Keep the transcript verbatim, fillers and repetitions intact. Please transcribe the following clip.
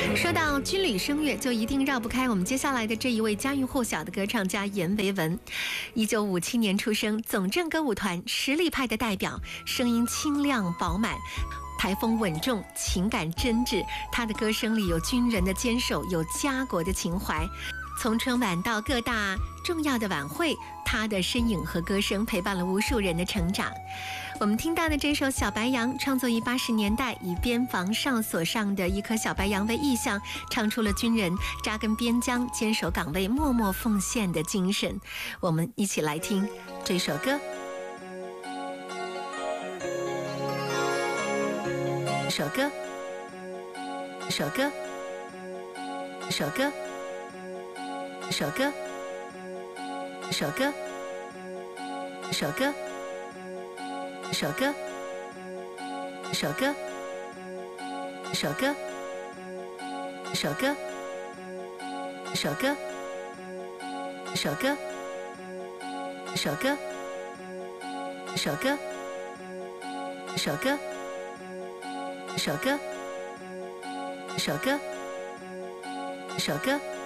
说到军旅声乐，就一定绕不开我们接下来的这一位家喻户晓的歌唱家阎维文。一九五七年出生，总政歌舞团实力派的代表，声音清亮饱满，台风稳重，情感真挚。他的歌声里有军人的坚守，有家国的情怀。从春晚到各大重要的晚会，他的身影和歌声陪伴了无数人的成长。我们听到的这首《小白杨》创作于八十年代，以边防哨所上的一颗小白杨为意象，唱出了军人扎根边疆、坚守岗位、默默奉献的精神。我们一起来听这首歌。首歌，首歌，首歌，首歌，首歌，首歌，首歌，首歌，首歌，首歌，首歌，首歌，首歌，首歌，首歌，首歌，首歌，首歌。